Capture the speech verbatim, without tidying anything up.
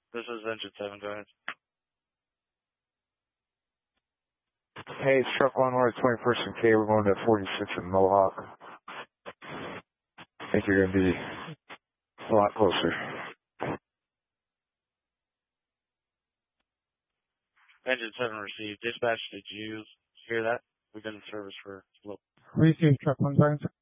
This is Engine seven, go ahead. Hey, it's truck one, we're at twenty-first and K. We're going to forty-six in Mohawk. I think you're going to be a lot closer. Engine seven received. Dispatch, did you hear that? We've been in service for a little. Received truck one,